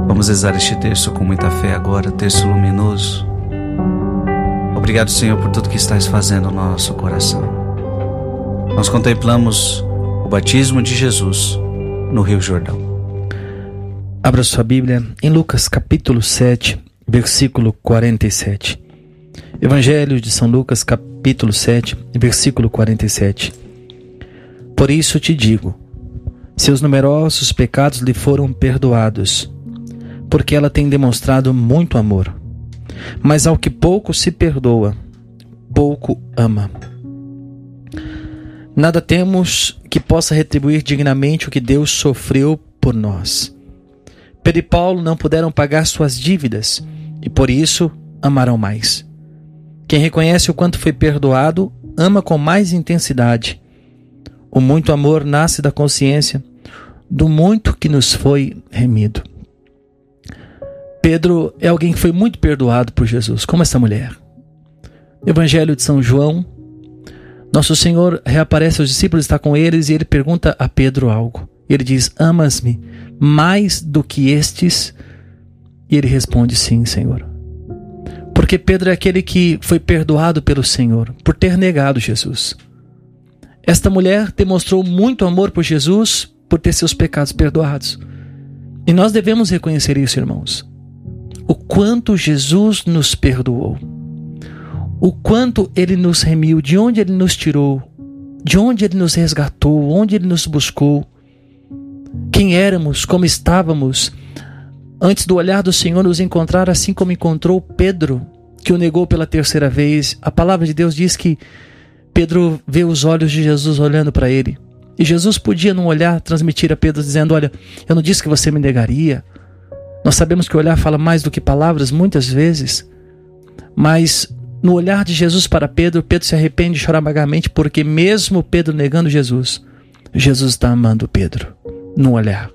Vamos rezar este terço com muita fé agora, terço luminoso. Obrigado, Senhor, por tudo que estás fazendo no nosso coração. Nós contemplamos o batismo de Jesus no Rio Jordão. Abra sua Bíblia em Lucas capítulo 7, versículo 47. Evangelho de São Lucas capítulo 7, versículo 47. Por isso te digo, seus numerosos pecados lhe foram perdoados, porque ela tem demonstrado muito amor. Mas ao que pouco se perdoa, pouco ama. Nada temos que possa retribuir dignamente o que Deus sofreu por nós. Pedro e Paulo não puderam pagar suas dívidas e por isso amaram mais. Quem reconhece o quanto foi perdoado, ama com mais intensidade. O muito amor nasce da consciência do muito que nos foi remido. Pedro é alguém que foi muito perdoado por Jesus, como essa mulher. No Evangelho de São João, nosso Senhor reaparece aos discípulos, está com eles e ele pergunta a Pedro algo. Ele diz, amas-me mais do que estes? E ele responde, sim, Senhor. Porque Pedro é aquele que foi perdoado pelo Senhor por ter negado Jesus. Esta mulher demonstrou muito amor por Jesus por ter seus pecados perdoados. E nós devemos reconhecer isso, irmãos. O quanto Jesus nos perdoou. O quanto Ele nos remiu, de onde Ele nos tirou, de onde Ele nos resgatou, onde Ele nos buscou. Quem éramos, como estávamos, antes do olhar do Senhor nos encontrar, assim como encontrou Pedro, que o negou pela terceira vez. A palavra de Deus diz que Pedro vê os olhos de Jesus olhando para ele. E Jesus podia, num olhar, transmitir a Pedro, dizendo, olha, eu não disse que você me negaria. Nós sabemos que o olhar fala mais do que palavras, muitas vezes. Mas no olhar de Jesus para Pedro, Pedro se arrepende e chora amargamente, porque mesmo Pedro negando Jesus, Jesus está amando Pedro, no olhar.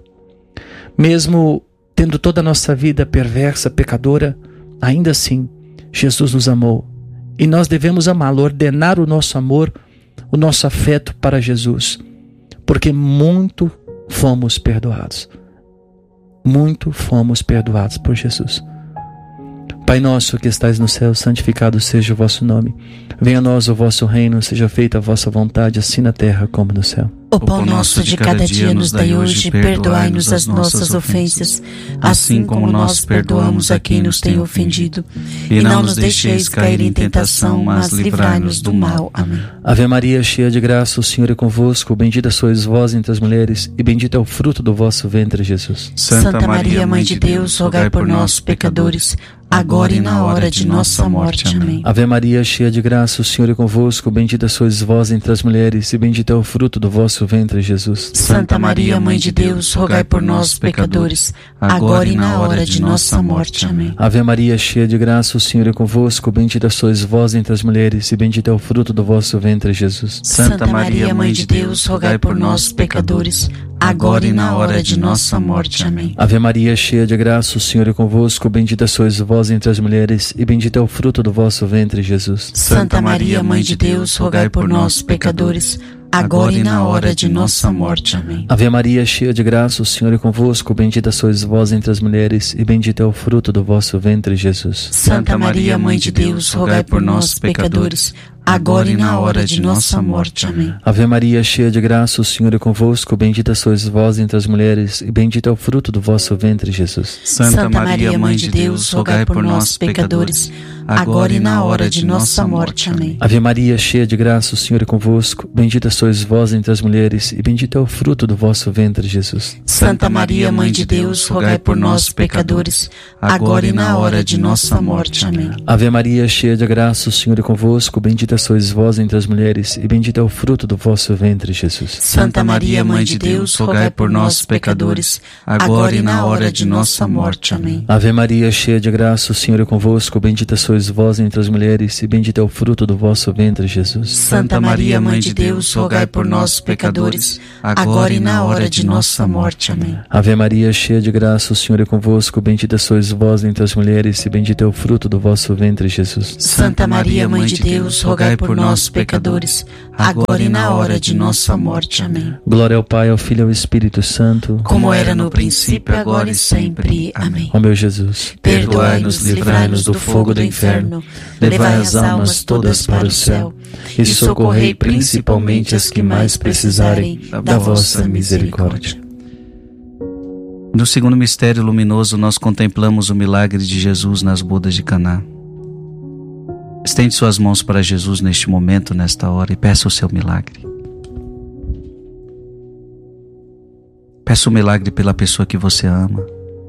Mesmo tendo toda a nossa vida perversa, pecadora, ainda assim, Jesus nos amou. E nós devemos amá-lo, ordenar o nosso amor, o nosso afeto para Jesus. Porque muito fomos perdoados. Muito fomos perdoados por Jesus. Pai nosso que estais no céu, santificado seja o vosso nome. Venha a nós o vosso reino, seja feita a vossa vontade, assim na terra como no céu. O pão nosso de cada dia nos dai hoje, perdoai-nos as nossas ofensas, assim como nós perdoamos a quem nos tem ofendido. E não nos deixeis cair em tentação, mas livrai-nos do mal. Amém. Ave Maria, cheia de graça, o Senhor é convosco, bendita sois vós entre as mulheres, e bendito é o fruto do vosso ventre, Jesus. Santa Maria, Mãe de Deus, rogai por nós, pecadores, agora e na hora de nossa morte. Amém. Ave Maria, cheia de graça, o Senhor é convosco, bendita sois vós entre as mulheres, e bendito é o fruto do vosso ventre, Jesus. Santa Maria, Mãe de Deus, rogai por nós, pecadores, agora e na hora de nossa morte. Amém. Ave Maria, cheia de graça, o Senhor é convosco, bendita sois vós entre as mulheres, e bendito é o fruto do vosso ventre, Jesus. Santa Maria, Mãe de Deus, rogai por nós, pecadores, agora e na hora de nossa morte. Amém. Ave Maria, cheia de graça, o Senhor é convosco, bendita sois vós entre as mulheres, e bendito é o fruto do vosso ventre, Jesus. Santa Maria, Mãe de Deus, rogai por nós, pecadores, agora e na hora de nossa morte. Amém. Ave Maria, cheia de graça, o Senhor é convosco, bendita sois vós entre as mulheres, e bendito é o fruto do vosso ventre, Jesus. Santa Maria, Mãe de Deus, rogai por nós, pecadores, agora e na hora de nossa morte. Amém. Ave Maria, cheia de graça, o Senhor é convosco, bendita sois vós entre as mulheres, e bendito é o fruto do vosso ventre, Jesus. Santa Maria, Mãe de Deus, rogai por nós, pecadores, agora e na hora de nossa morte. Amém. Ave Maria, cheia de graça, o Senhor é convosco, bendita sois vós entre as mulheres, e bendito é o fruto do vosso ventre, Jesus. Santa Maria, Mãe de Deus, rogai por nós, pecadores, agora e na hora de nossa morte. Amém. Ave Maria, cheia de graça, o Senhor é convosco, bendita sois vós entre as mulheres, e bendito é o fruto do vosso ventre, Jesus. Santa Maria, Mãe de Deus, rogai por nós, pecadores, agora e na hora de nossa morte. Amém. Ave Maria, cheia de graça, o Senhor é convosco, bendita sois vós entre as mulheres, e bendito é o fruto do vosso ventre, Jesus. Santa Maria, Mãe de Deus, rogai por nós, pecadores, agora e na hora de nossa morte. Amém. Ave Maria, cheia de graça, o Senhor é convosco, bendita sois vós entre as mulheres, e bendito é o fruto do vosso ventre, Jesus. Santa Maria, Mãe de Deus, rogai rogai por nós, pecadores, agora e na hora de nossa morte. Amém. Glória ao Pai, ao Filho e ao Espírito Santo, como era no princípio, agora e sempre. Amém. Ó meu Jesus, perdoai-nos, livrai-nos do fogo do inferno, levai as almas todas para o céu, e socorrei principalmente as que mais precisarem da vossa misericórdia. No segundo mistério luminoso, nós contemplamos o milagre de Jesus nas bodas de Caná. Estende suas mãos para Jesus neste momento, nesta hora, e peça o seu milagre. Peça o milagre pela pessoa que você ama.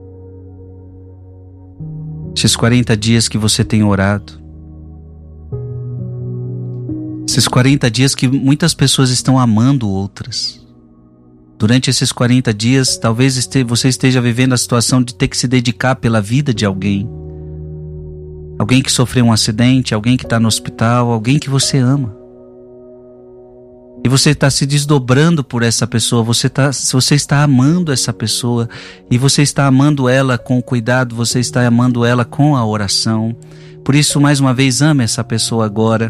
Esses 40 dias que você tem orado, esses 40 dias que muitas pessoas estão amando outras. Durante esses 40 dias, talvez você esteja vivendo a situação de ter que se dedicar pela vida de alguém. Alguém que sofreu um acidente, alguém que está no hospital, alguém que você ama. E você está se desdobrando por essa pessoa, você está amando essa pessoa, e você está amando ela com cuidado, você está amando ela com a oração. Por isso, mais uma vez, ame essa pessoa agora.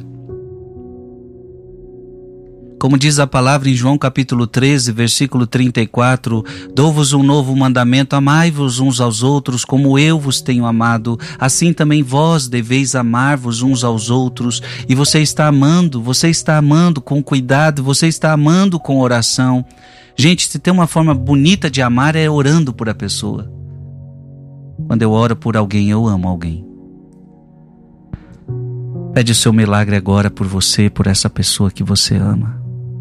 Como diz a palavra em João capítulo 13, versículo 34, dou-vos um novo mandamento, amai-vos uns aos outros, como eu vos tenho amado, assim também vós deveis amar-vos uns aos outros. E você está amando com cuidado, você está amando com oração. Gente, se tem uma forma bonita de amar é orando por a pessoa. Quando eu oro por alguém, eu amo alguém. Pede o seu milagre agora por você, por essa pessoa que você ama.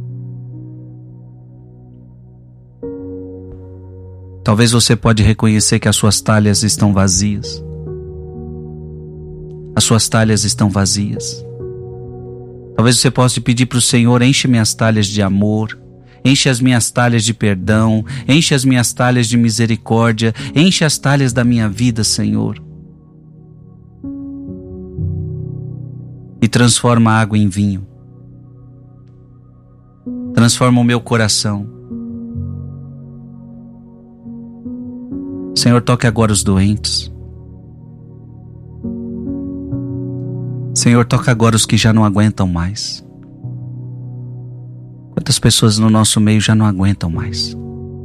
Talvez você pode reconhecer que as suas talhas estão vazias. As suas talhas estão vazias. Talvez você possa pedir para o Senhor: enche minhas talhas de amor, enche as minhas talhas de perdão, enche as minhas talhas de misericórdia, enche as talhas da minha vida, Senhor. E transforma a água em vinho. Transforma o meu coração. Senhor, toque agora os doentes. Senhor, toque agora os que já não aguentam mais. Quantas pessoas no nosso meio já não aguentam mais?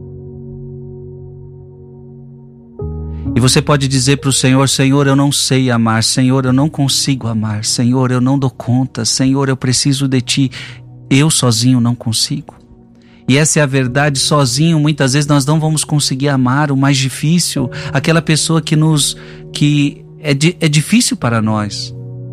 E você pode dizer para o Senhor: Senhor, eu não sei amar. Senhor, eu não consigo amar. Senhor, eu não dou conta. Senhor, eu preciso de Ti. Eu sozinho não consigo. E essa é a verdade, sozinho muitas vezes nós não vamos conseguir amar o mais difícil, aquela pessoa que é difícil para nós.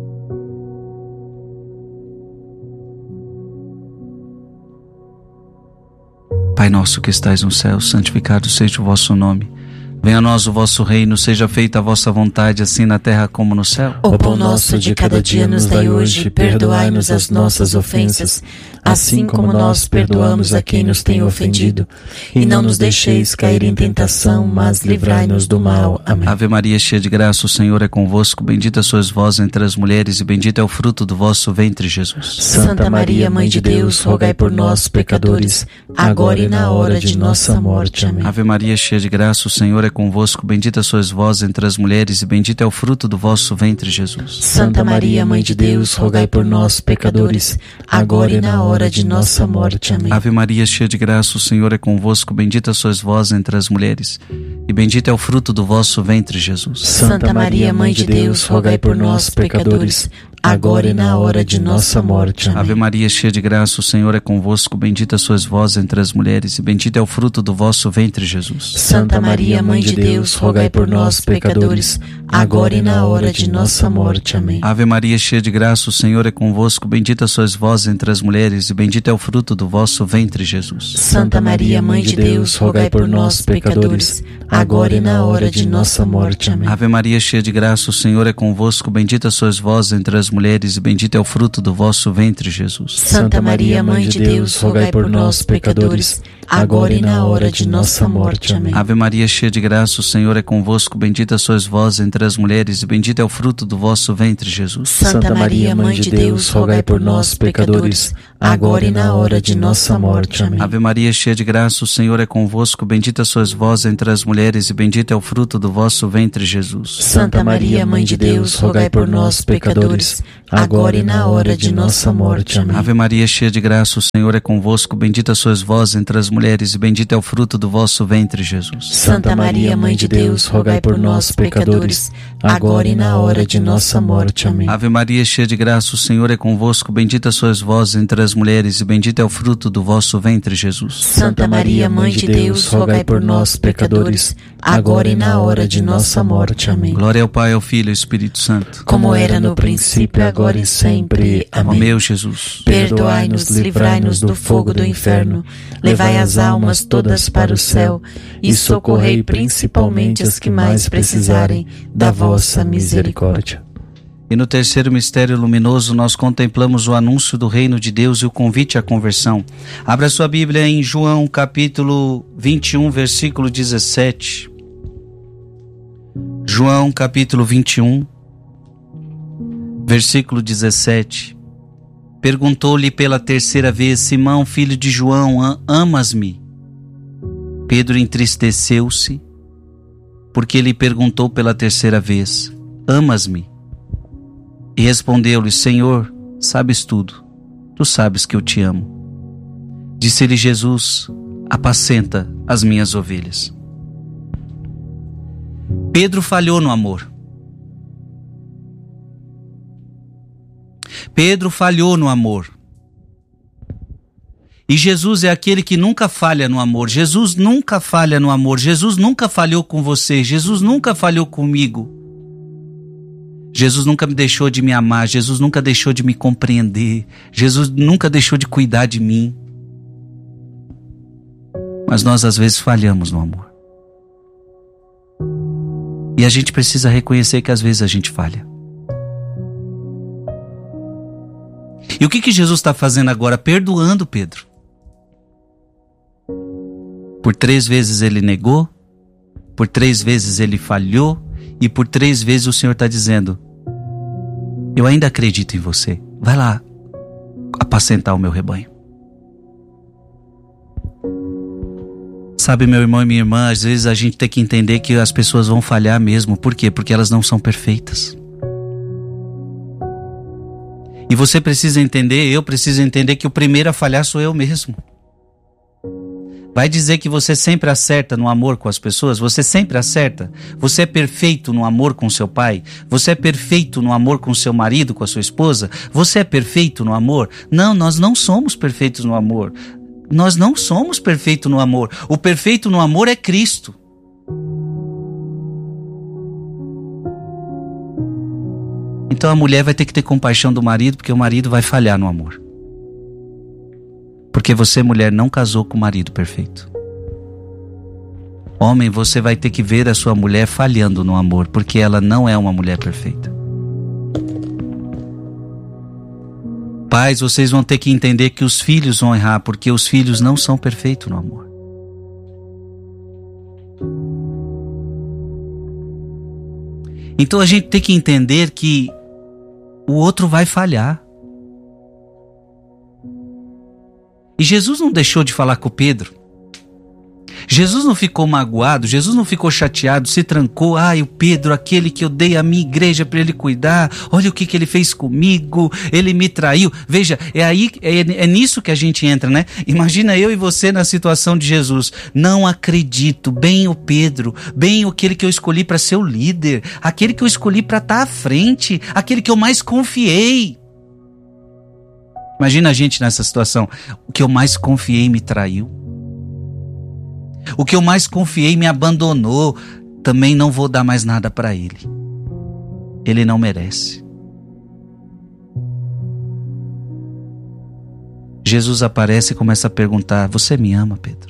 Pai nosso que estais no céu, santificado seja o vosso nome. Venha a nós o vosso reino, seja feita a vossa vontade, assim na terra como no céu. O pão nosso de cada dia nos dai hoje, perdoai-nos as nossas ofensas, assim como nós perdoamos a quem nos tem ofendido. E não nos deixeis cair em tentação, mas livrai-nos do mal. Amém. Ave Maria, cheia de graça, o Senhor é convosco, bendita sois vós entre as mulheres, e bendito é o fruto do vosso ventre, Jesus. Santa Maria, Mãe de Deus, rogai por nós, pecadores, agora e na hora de nossa morte. Amém. Ave Maria, cheia de graça, o Senhor é convosco, bendita sois vós entre as mulheres, e bendito é o fruto do vosso ventre, Jesus. Santa Maria, Mãe de Deus, rogai por nós, pecadores, agora e na hora de nossa morte. Amém. Ave Maria, cheia de graça, o Senhor é convosco, bendita sois vós entre as mulheres, e bendito é o fruto do vosso ventre, Jesus. Santa Maria, Mãe de Deus, rogai por nós, pecadores, agora e na hora de nossa morte. Amém. Ave Maria, cheia de graça, o Senhor é convosco, bendita sois vós entre as mulheres, e bendito é o fruto do vosso ventre, Jesus. Santa Maria, Mãe de Deus, rogai por nós, pecadores, agora e na hora de nossa morte. Amém. Ave Maria, cheia de graça, o Senhor é convosco, bendita sois vós entre as mulheres, e bendito é o fruto do vosso ventre, Jesus. Santa Maria, Mãe de Deus, rogai por nós, pecadores, agora e na hora de nossa morte. Amém. Ave Maria, cheia de graça, o Senhor é convosco, bendita sois vós entre as mulheres, e bendito é o fruto do vosso ventre, Jesus. Santa Maria, Mãe de Deus, rogai por nós, pecadores, agora e na hora de nossa morte. Amém. Ave Maria, cheia de graça, o Senhor é convosco. Bendita sois vós entre as mulheres, e bendito é o fruto do vosso ventre, Jesus. Santa Maria, Mãe de Deus, rogai por nós, pecadores, agora e na hora de nossa morte. Amém. Ave Maria, cheia de graça, o Senhor é convosco. Bendita sois vós entre as mulheres, e bendito é o fruto do vosso ventre, Jesus. Santa Maria, Mãe de Deus, rogai por nós, pecadores, agora e na hora de nossa morte. Amém. Ave Maria, cheia de graça, o Senhor é convosco. Bendita sois vós entre as mulheres, e bendito é o fruto do vosso ventre, Jesus. Santa Maria, Mãe de Deus, rogai por nós, pecadores, agora e na hora de nossa morte. Amém. Ave Maria, cheia de graça, o Senhor é convosco. Bendita sois vós entre as mulheres, e bendito é o fruto do vosso ventre, Jesus. Santa Maria, Mãe de Deus, rogai por nós, pecadores, agora e na hora de nossa morte. Amém. Glória ao Pai, ao Filho e ao Espírito Santo, como era no princípio, agora e sempre. Amém. Ó meu Jesus, perdoai-nos, livrai-nos do fogo do inferno, levai as almas todas para o céu e socorrei principalmente as que mais precisarem da vossa misericórdia. E no terceiro mistério luminoso nós contemplamos o anúncio do reino de Deus e o convite à conversão. Abra sua Bíblia em João capítulo 21, versículo 17. João capítulo 21, versículo 17. Perguntou-lhe pela terceira vez: Simão, filho de João, amas-me? Pedro entristeceu-se, porque lhe perguntou pela terceira vez: amas-me? E respondeu-lhe: Senhor, sabes tudo, tu sabes que eu te amo. Disse-lhe Jesus: apacenta as minhas ovelhas. Pedro falhou no amor. Pedro falhou no amor. E Jesus é aquele que nunca falha no amor. Jesus nunca falha no amor. Jesus nunca falhou com você. Jesus nunca falhou comigo. Jesus nunca me deixou de me amar. Jesus nunca deixou de me compreender. Jesus nunca deixou de cuidar de mim. Mas nós às vezes falhamos no amor. E a gente precisa reconhecer que às vezes a gente falha. E o que Jesus está fazendo agora? Perdoando Pedro. Por 3 vezes ele negou, por 3 vezes ele falhou, e por 3 vezes o Senhor está dizendo: eu ainda acredito em você, vai lá apacentar o meu rebanho. Sabe, meu irmão e minha irmã, às vezes a gente tem que entender que as pessoas vão falhar mesmo. Por quê? Porque elas não são perfeitas. E você precisa entender, eu preciso entender que o primeiro a falhar sou eu mesmo. Vai dizer que você sempre acerta no amor com as pessoas? Você sempre acerta? Você é perfeito no amor com seu pai? Você é perfeito no amor com seu marido, com a sua esposa? Você é perfeito no amor? Não, nós não somos perfeitos no amor. Nós não somos perfeitos no amor. O perfeito no amor é Cristo. Então a mulher vai ter que ter compaixão do marido, porque o marido vai falhar no amor. Porque você, mulher, não casou com o marido perfeito. Homem, você vai ter que ver a sua mulher falhando no amor, porque ela não é uma mulher perfeita. Pais, vocês vão ter que entender que os filhos vão errar, porque os filhos não são perfeitos no amor. Então a gente tem que entender que o outro vai falhar. E Jesus não deixou de falar com Pedro. Jesus não ficou magoado, Jesus não ficou chateado, se trancou. O Pedro, aquele que eu dei a minha igreja para ele cuidar, olha o que ele fez comigo, ele me traiu. Veja, é nisso que a gente entra, né? Imagina eu e você na situação de Jesus. Não acredito, bem o Pedro, bem aquele que eu escolhi para ser o líder, aquele que eu escolhi para estar à frente, aquele que eu mais confiei. Imagina a gente nessa situação. O que eu mais confiei me traiu. O que eu mais confiei me abandonou. Também não vou dar mais nada para ele. Ele não merece. Jesus aparece e começa a perguntar: você me ama, Pedro?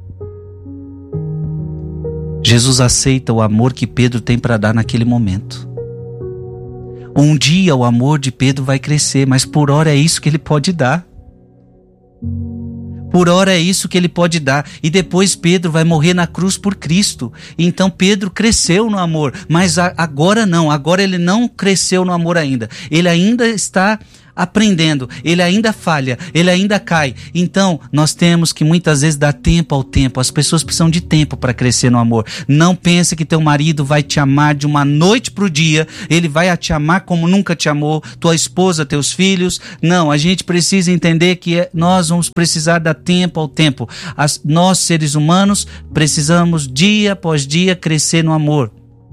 Jesus aceita o amor que Pedro tem para dar naquele momento. Um dia o amor de Pedro vai crescer, mas por hora é isso que ele pode dar. Por hora é isso que ele pode dar. E depois Pedro vai morrer na cruz por Cristo. Então Pedro cresceu no amor, mas agora não. Agora ele não cresceu no amor ainda. Ele ainda está aprendendo, ele ainda falha, ele ainda cai. Então nós temos que muitas vezes dar tempo ao tempo. As pessoas precisam de tempo para crescer no amor. Não pense que teu marido vai te amar de uma noite para o dia. Ele vai te amar como nunca te amou, tua esposa, teus filhos. Não, a gente precisa entender que nós vamos precisar dar tempo ao tempo. Nós, seres humanos, precisamos dia após dia crescer no amor.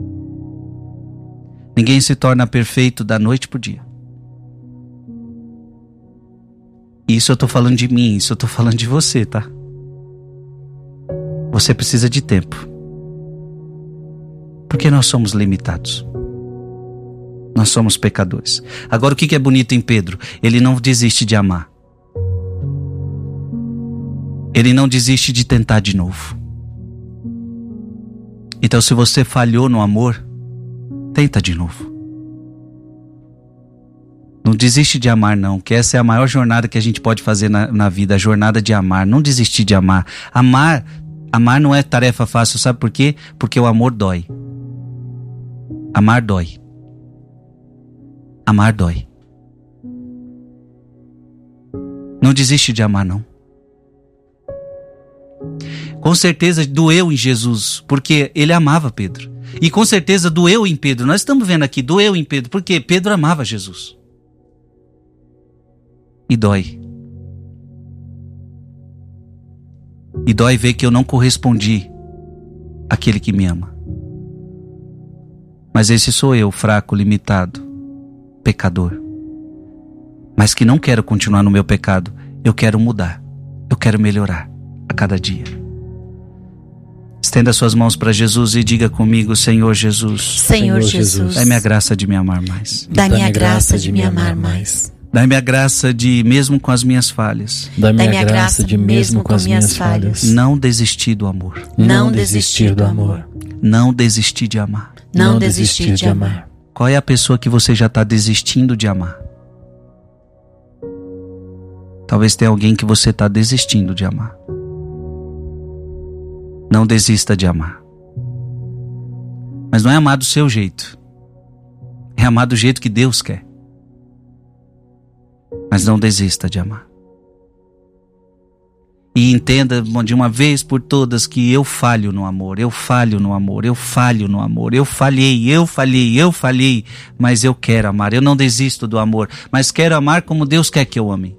Ninguém se torna perfeito da noite para o dia. Isso eu estou falando de mim, isso eu estou falando de você, tá? Você precisa de tempo. Porque nós somos limitados. Nós somos pecadores. Agora o que é bonito em Pedro? Ele não desiste de amar. Ele não desiste de tentar de novo. Então se você falhou no amor, tenta de novo. Não desiste de amar não, que essa é a maior jornada que a gente pode fazer na vida, a jornada de amar, não desistir de amar. Amar não é tarefa fácil, sabe por quê? Porque o amor dói. Amar dói. Amar dói. Não desiste de amar não. Com certeza doeu em Jesus, porque ele amava Pedro. E com certeza doeu em Pedro, nós estamos vendo aqui, doeu em Pedro, porque Pedro amava Jesus. E dói. E dói ver que eu não correspondi àquele que me ama. Mas esse sou eu, fraco, limitado, pecador. Mas que não quero continuar no meu pecado. Eu quero mudar. Eu quero melhorar a cada dia. Estenda suas mãos para Jesus e diga comigo: Senhor Jesus. Senhor Jesus. Dai-me a graça de me amar mais. Dai-me a graça de me amar mais. Dai-me a graça de, mesmo com as minhas falhas, dai-me a graça de, mesmo com as minhas falhas, não desistir do amor. Não desistir do amor. Não desistir de amar. Não desistir de amar. Qual é a pessoa que você já está desistindo de amar? Talvez tenha alguém que você está desistindo de amar. Não desista de amar. Mas não é amar do seu jeito. É amar do jeito que Deus quer. Mas não desista de amar. E entenda de uma vez por todas que eu falho no amor, eu falho no amor, eu falho no amor, eu falhei, mas eu quero amar, eu não desisto do amor, mas quero amar como Deus quer que eu ame.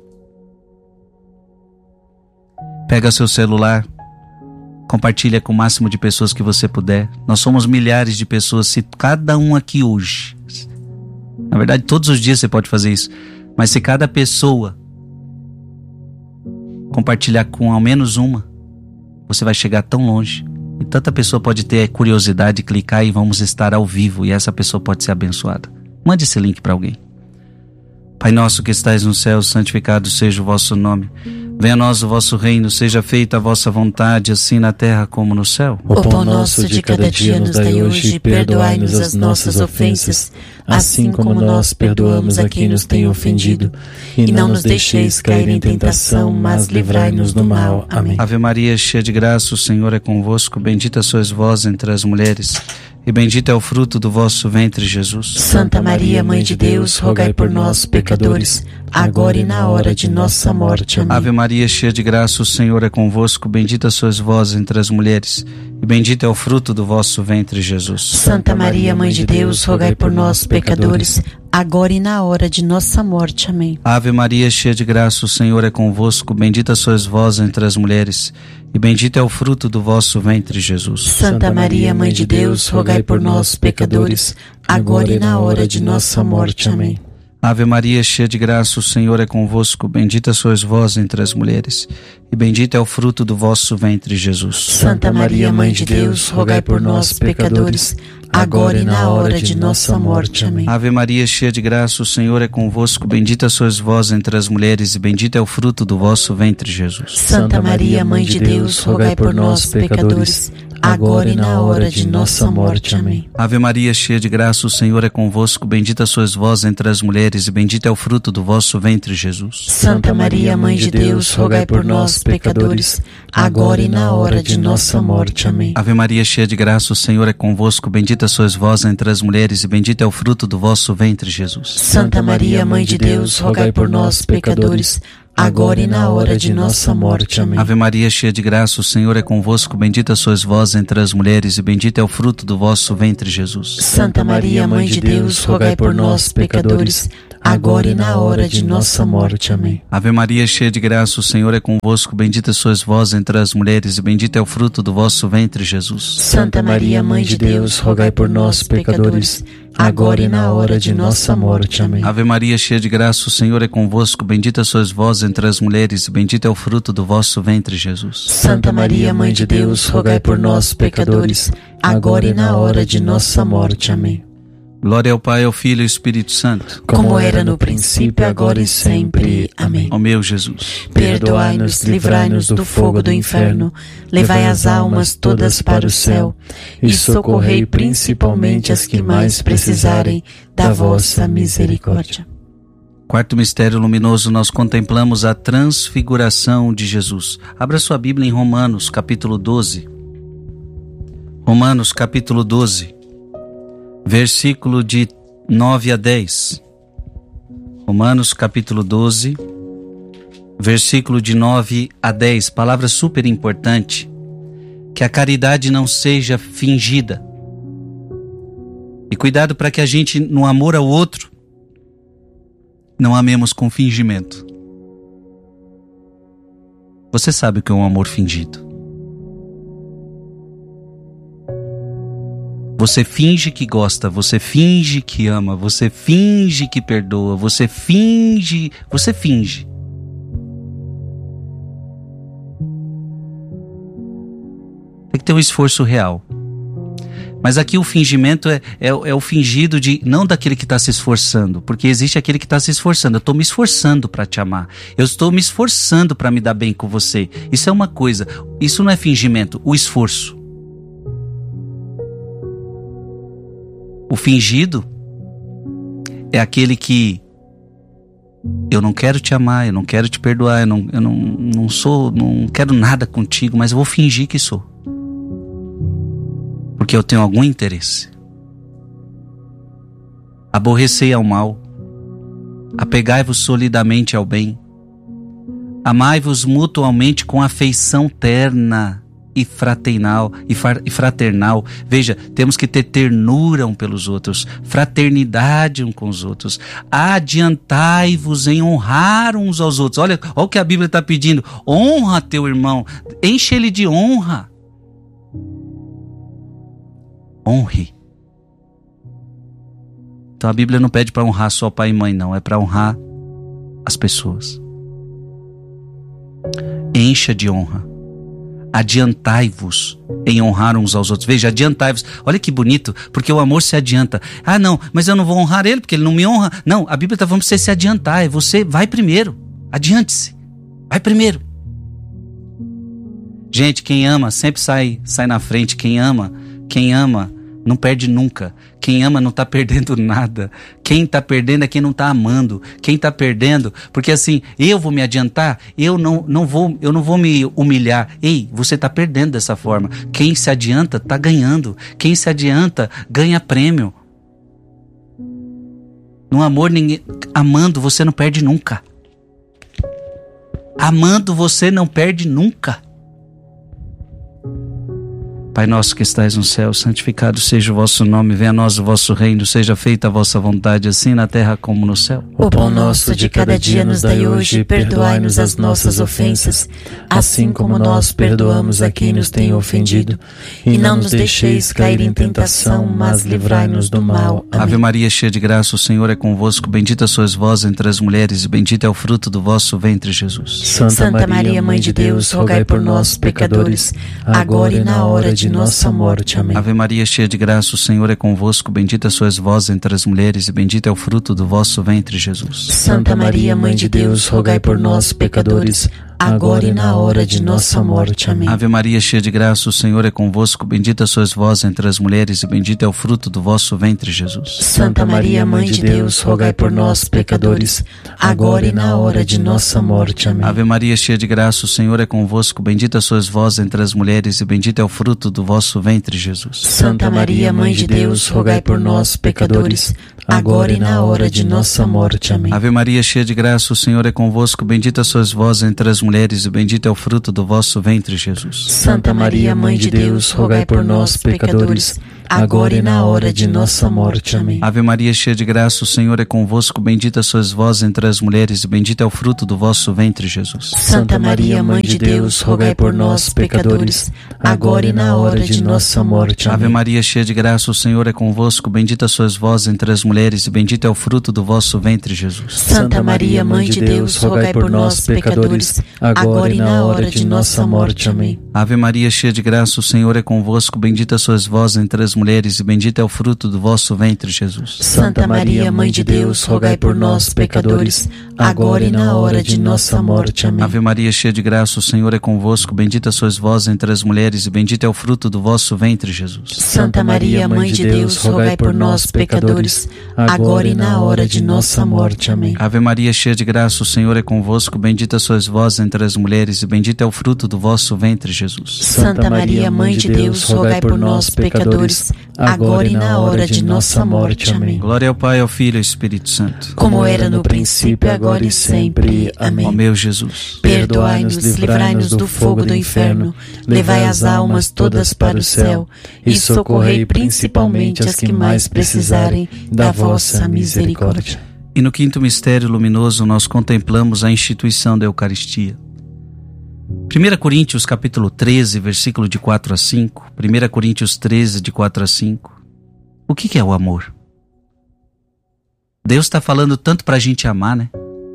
Pega seu celular, compartilha com o máximo de pessoas que você puder. Nós somos milhares de pessoas, se cada um aqui hoje, na verdade todos os dias você pode fazer isso, mas se cada pessoa compartilhar com ao menos uma, você vai chegar tão longe. E tanta pessoa pode ter curiosidade de clicar e vamos estar ao vivo. E essa pessoa pode ser abençoada. Mande esse link para alguém. Pai nosso que estais no céu, santificado seja o vosso nome. Venha a nós o vosso reino, seja feita a vossa vontade, assim na terra como no céu. O pão nosso de cada dia nos dai hoje, e perdoai-nos as nossas ofensas, assim como nós perdoamos a quem nos tem ofendido. E não nos deixeis cair em tentação, mas livrai-nos do mal. Amém. Ave Maria, cheia de graça, o Senhor é convosco. Bendita sois vós entre as mulheres, e bendito é o fruto do vosso ventre, Jesus. Santa Maria, Mãe de Deus, rogai por nós, pecadores, agora e na hora de nossa morte. Amém. Ave Maria, cheia de graça, o Senhor é convosco. Bendita sois vós entre as mulheres, e bendito é o fruto do vosso ventre, Jesus. Santa Maria, Mãe de Deus, rogai por nós, pecadores, agora e na hora de nossa morte. Amém. Ave Maria, cheia de graça, o Senhor é convosco. Bendita sois vós entre as mulheres, e bendito é o fruto do vosso ventre, Jesus. Santa Maria, Mãe de Deus, rogai por nós, pecadores, agora e na hora de nossa morte. Amém. Ave Maria, cheia de graça, o Senhor é convosco. Bendita sois vós entre as mulheres, e bendito é o fruto do vosso ventre, Jesus. Santa Maria, Mãe de Deus, rogai por nós, pecadores, agora e na hora de nossa morte. Amém. Ave Maria, cheia de graça, o Senhor é convosco. Bendita sois vós entre as mulheres, e bendito é o fruto do vosso ventre, Jesus. Santa Maria, Mãe de Deus, rogai por nós, pecadores, agora e na hora de nossa morte. Amém. Ave Maria, cheia de graça, o Senhor é convosco. Bendita sois vós entre as mulheres, e bendito é o fruto do vosso ventre, Jesus. Santa Maria, Mãe de Deus, rogai por nós, pecadores, agora e na hora de nossa morte. Amém. Ave Maria, cheia de graça, o Senhor é convosco. Bendita sois vós entre as mulheres, e bendito é o fruto do vosso ventre, Jesus. Santa Maria, Mãe de Deus, rogai por nós, pecadores, agora e na hora de nossa morte. Amém. Ave Maria, cheia de graça, o Senhor é convosco. Bendita sois vós entre as mulheres, e bendito é o fruto do vosso ventre, Jesus. Santa Maria, Mãe de Deus, rogai por nós, pecadores, agora e na hora de nossa morte. Amém. Ave Maria, cheia de graça, o Senhor é convosco. Bendita sois vós entre as mulheres, e bendito é o fruto do vosso ventre, Jesus. Santa Maria, Mãe de Deus, rogai por nós, pecadores, agora e na hora de nossa morte. Amém. Ave Maria, cheia de graça, o Senhor é convosco. Bendita sois vós entre as mulheres, e bendito é o fruto do vosso ventre, Jesus. Santa Maria, Mãe de Deus, rogai por nós, pecadores, agora e na hora de nossa morte. Amém. Glória ao Pai, ao Filho e ao Espírito Santo, como era no princípio, agora e sempre. Amém. Ó meu Jesus, perdoai-nos, livrai-nos do fogo do inferno, levai as almas todas para o céu e socorrei principalmente as que mais precisarem da vossa misericórdia. Quarto mistério luminoso, nós contemplamos a transfiguração de Jesus. Abra sua Bíblia em Romanos, capítulo 12. Romanos, capítulo 12. Versículo de 9 a 10. Romanos capítulo 12, versículo de 9 a 10. Palavra super importante. Que a caridade não seja fingida. E cuidado para que a gente, no amor ao outro, não amemos com fingimento. Você sabe o que é um amor fingido. Você finge que gosta, você finge que ama, você finge que perdoa, você finge. Tem que ter um esforço real. Mas aqui o fingimento é o fingido de, não daquele que está se esforçando, porque existe aquele que está se esforçando. Eu estou me esforçando para te amar, eu estou me esforçando para me dar bem com você. Isso é uma coisa, isso não é fingimento, o esforço. O fingido é aquele que eu não quero te amar, eu não quero te perdoar, eu não quero nada contigo, mas eu vou fingir que sou. Porque eu tenho algum interesse. Aborrecei ao mal, apegai-vos solidamente ao bem, amai-vos mutualmente com afeição terna e fraternal. Veja, temos que ter ternura um pelos outros, fraternidade um com os outros. Adiantai-vos em honrar uns aos outros. Olha o que a Bíblia está pedindo. Honra teu irmão, enche ele de honra. Honre. Então a Bíblia não pede para honrar só pai e mãe, não. É para honrar as pessoas. Encha de honra. Adiantai-vos em honrar uns aos outros. Veja, adiantai-vos. Olha que bonito, porque o amor se adianta. Ah, não, mas eu não vou honrar ele porque ele não me honra. Não, a Bíblia está falando para você se adiantar. Você vai primeiro. Adiante-se. Vai primeiro. Gente, quem ama sempre sai na frente. Quem ama não perde nunca. Quem ama não está perdendo nada. Quem está perdendo é quem não está amando. Quem está perdendo, porque assim, eu vou me adiantar, eu não vou me humilhar. Ei, você está perdendo dessa forma. Quem se adianta está ganhando. Quem se adianta ganha prêmio. No amor, amando você não perde nunca. Amando você não perde nunca. Pai nosso que estais no céu, santificado seja o vosso nome, venha a nós o vosso reino, seja feita a vossa vontade, assim na terra como no céu. O pão nosso de cada dia nos dai hoje, perdoai-nos as nossas ofensas, assim como nós perdoamos a quem nos tem ofendido. E não nos deixeis cair em tentação, mas livrai-nos do mal. Amém. Ave Maria, cheia de graça, o Senhor é convosco, bendita sois vós entre as mulheres, e bendito é o fruto do vosso ventre, Jesus. Santa Maria, Mãe de Deus, rogai por nós, pecadores, agora e na hora de nossa morte. Amém. Ave Maria, cheia de graça, o Senhor é convosco, bendita sois vós entre as mulheres, e bendito é o fruto do vosso ventre, Jesus. Santa Maria, Mãe de Deus, rogai por nós, pecadores, agora e na hora de nossa morte. Amém. Ave Maria, cheia de graça, o Senhor é convosco. Bendita sois vós entre as mulheres e bendito é o fruto do vosso ventre, Jesus. Santa Maria, Mãe de Deus, rogai por nós, pecadores, agora e na hora de nossa morte. Amém. Ave Maria, cheia de graça, o Senhor é convosco. Bendita sois vós entre as mulheres e bendito é o fruto do vosso ventre, Jesus. Santa Maria, Mãe de Deus, rogai por nós, pecadores, agora e na hora de nossa morte. Amém. Ave Maria, cheia de graça, o Senhor é convosco. Bendita sois vós entre as mulheres e bendito é o fruto do vosso ventre, Jesus. Santa Maria, Mãe de Deus, rogai por nós, pecadores, agora e na hora de nossa morte. Amém. Ave Maria, cheia de graça, o Senhor é convosco. Bendita sois vós entre as mulheres e bendito é o fruto do vosso ventre, Jesus. Santa Maria, Mãe de Deus, rogai por nós, pecadores, agora e na hora de nossa morte. Amém. Ave Maria, cheia de graça, o Senhor é convosco. Bendita sois vós entre as mulheres e bendito é o fruto do vosso ventre, Jesus. Santa Maria, Mãe de Deus, rogai por nós, pecadores, agora e na hora de nossa morte. Amém. Ave Maria, cheia de graça, o Senhor é convosco. Bendita sois vós entre as mulheres e bendito é o fruto do vosso ventre, Jesus. Santa Maria, Mãe de Deus, rogai por nós, pecadores, agora e na hora de nossa morte. Amém. Ave Maria, cheia de graça, o Senhor é convosco. Bendita sois vós entre as mulheres e bendito é o fruto do vosso ventre, Jesus. Santa Maria, Mãe de Deus, rogai por nós, pecadores, agora e na hora de nossa morte. Amém. Ave Maria, cheia de graça, o Senhor é convosco. Bendita sois vós entre as mulheres e bendito é o fruto do vosso ventre, Jesus. Santa Maria, Mãe de Deus, rogai por nós, pecadores, agora e na hora de nossa morte. Amém. Glória ao Pai, ao Filho e ao Espírito Santo, como era no princípio, agora e sempre. Amém. Ó meu Jesus, perdoai-nos, livrai-nos do fogo do inferno, levai as almas todas para o céu e socorrei principalmente as que mais precisarem da vossa misericórdia. E no quinto mistério luminoso nós contemplamos a instituição da Eucaristia. 1 Coríntios capítulo 13, versículo de 4 a 5. 1 Coríntios 13, de 4 a 5. O que é o amor? Deus está falando tanto para a gente amar, né?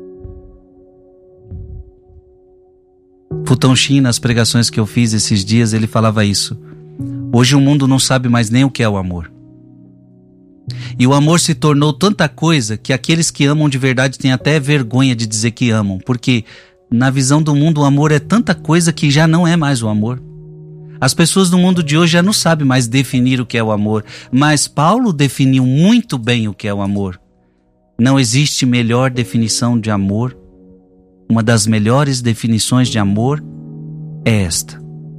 Futão Shin, nas pregações que eu fiz esses dias, ele falava isso. Hoje o mundo não sabe mais nem o que é o amor. E o amor se tornou tanta coisa que aqueles que amam de verdade têm até vergonha de dizer que amam, porque na visão do mundo o amor é tanta coisa que já não é mais o amor. As pessoas do mundo de hoje já não sabem mais definir o que é o amor, mas Paulo definiu muito bem o que é o amor. Não existe melhor definição de amor. Uma das melhores definições de amor é esta: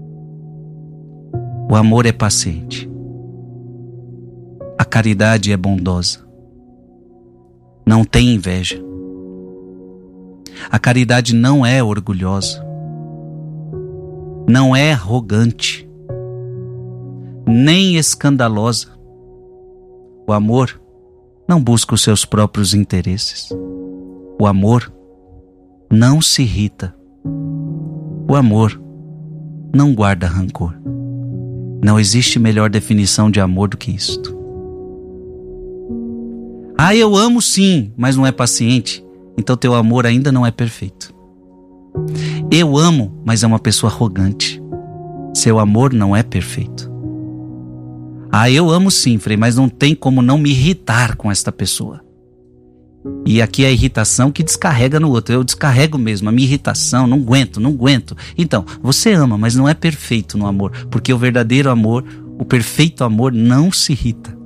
o amor é paciente. A caridade é bondosa. Não tem inveja. A caridade não é orgulhosa. Não é arrogante. Nem escandalosa. O amor não busca os seus próprios interesses. O amor não se irrita. O amor não guarda rancor. Não existe melhor definição de amor do que isto. Ah, eu amo sim, mas não é paciente. Então teu amor ainda não é perfeito. Eu amo, mas é uma pessoa arrogante. Seu amor não é perfeito. Ah, eu amo sim, Frei, mas não tem como não me irritar com esta pessoa. E aqui é a irritação que descarrega no outro. Eu descarrego mesmo a minha irritação, não aguento. Então, você ama, mas não é perfeito no amor. Porque o verdadeiro amor, o perfeito amor, não se irrita.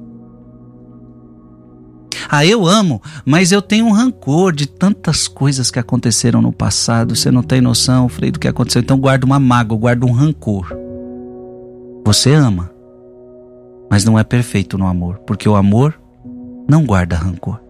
Ah, eu amo, mas eu tenho um rancor de tantas coisas que aconteceram no passado. Você não tem noção, Frei, do que aconteceu. Então guarda uma mágoa, guarda um rancor. Você ama, mas não é perfeito no amor. Porque o amor não guarda rancor.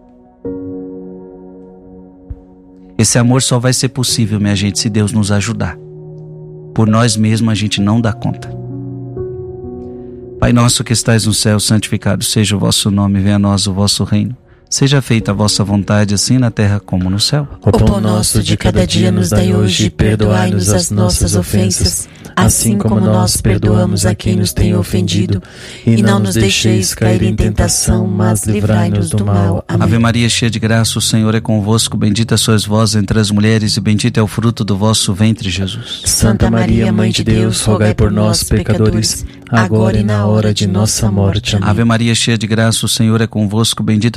Esse amor só vai ser possível, minha gente, se Deus nos ajudar. Por nós mesmos a gente não dá conta. Pai nosso que estais no céu, santificado seja o vosso nome, venha a nós o vosso reino. Seja feita a vossa vontade, assim na terra como no céu. O pão nosso de cada dia nos dai hoje, e perdoai-nos as nossas ofensas, assim como nós perdoamos a quem nos tem ofendido. E não nos deixeis cair em tentação, mas livrai-nos do mal. Amém. Ave Maria, cheia de graça, o Senhor é convosco. Bendita sois vós entre as mulheres, e bendito é o fruto do vosso ventre, Jesus. Santa Maria, Mãe de Deus, rogai por nós, pecadores, agora e na hora de nossa morte. Amém. Ave Maria, cheia de graça, o Senhor é convosco. Bendita sois vós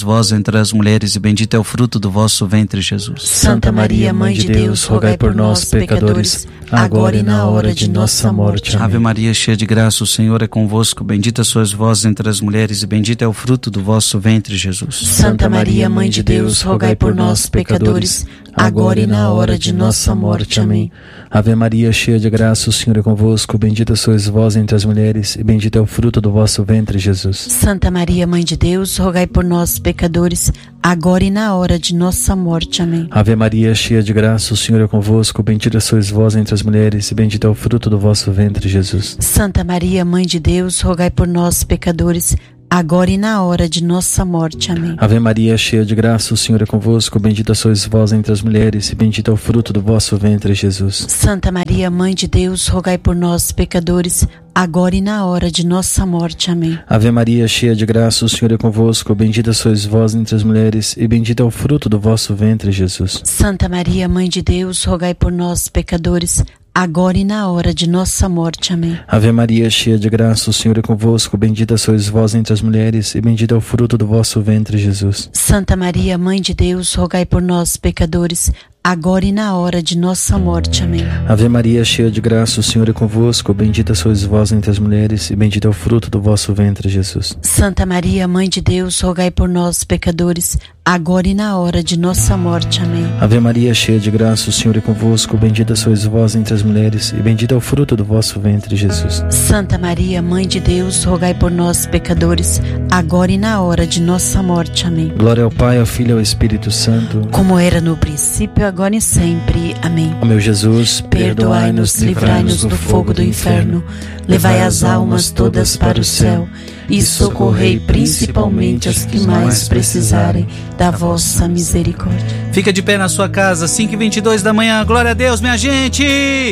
vós entre as mulheres, e bendito é o fruto do vosso ventre, Jesus. Santa Maria, Mãe de Deus, rogai por nós, pecadores, agora e na hora de nossa morte. Amém. Ave Maria, cheia de graça, o Senhor é convosco. Bendita sois vós entre as mulheres, e bendito é o fruto do vosso ventre, Jesus. Santa Maria, Mãe de Deus, rogai por nós, pecadores, agora e na hora de nossa morte. Amém. Ave Maria, cheia de graça, o Senhor é convosco. Bendita sois vós entre as mulheres, e bendito é o fruto do vosso ventre, Jesus. Santa Maria, Mãe de Deus, rogai por nós, pecadores, agora e na hora de nossa morte. Amém. Ave Maria, cheia de graça, o Senhor é convosco. Bendita sois vós entre as mulheres, e bendito é o fruto do vosso ventre, Jesus. Santa Maria, Mãe de Deus, rogai por nós, pecadores, agora e na hora de nossa morte. Amém. Ave Maria, cheia de graça, o Senhor é convosco. Bendita sois vós entre as mulheres, e bendito é o fruto do vosso ventre, Jesus. Santa Maria, Mãe de Deus, rogai por nós, pecadores, agora e na hora de nossa morte. Amém. Ave Maria, cheia de graça, o Senhor é convosco. Bendita sois vós entre as mulheres, e bendito é o fruto do vosso ventre, Jesus. Santa Maria, Mãe de Deus, rogai por nós, pecadores, agora e na hora de nossa morte. Amém. Ave Maria, cheia de graça, o Senhor é convosco. Bendita sois vós entre as mulheres, e bendito é o fruto do vosso ventre, Jesus. Santa Maria, Mãe de Deus, rogai por nós, pecadores, agora e na hora de nossa morte. Amém. Ave Maria, cheia de graça, o Senhor é convosco. Bendita sois vós entre as mulheres, e bendito é o fruto do vosso ventre, Jesus. Santa Maria, Mãe de Deus, rogai por nós, pecadores, agora e na hora de nossa morte. Amém. Ave Maria, cheia de graça, o Senhor é convosco. Bendita sois vós entre as mulheres, e bendito é o fruto do vosso ventre, Jesus. Santa Maria, Mãe de Deus, rogai por nós, pecadores, agora e na hora de nossa morte. Amém. Glória ao Pai, ao Filho e ao Espírito Santo, como era no princípio, agora e sempre. Amém. Ó meu Jesus, perdoai-nos, livrai-nos do fogo do inferno, levai as almas todas para o céu e socorrei principalmente as que mais precisarem da vossa misericórdia. Fica de pé na sua casa, 5h22 da manhã. Glória a Deus, minha gente!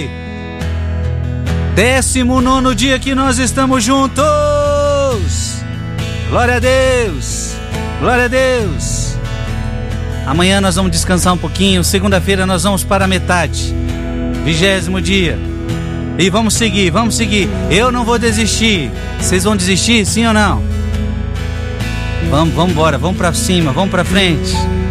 19º dia que nós estamos juntos. Glória a Deus! Glória a Deus! Amanhã nós vamos descansar um pouquinho. Segunda-feira nós vamos para a metade. 20º dia. E vamos seguir, vamos seguir. Eu não vou desistir. Vocês vão desistir, sim ou não? Vamos embora, vamos para cima, vamos para frente.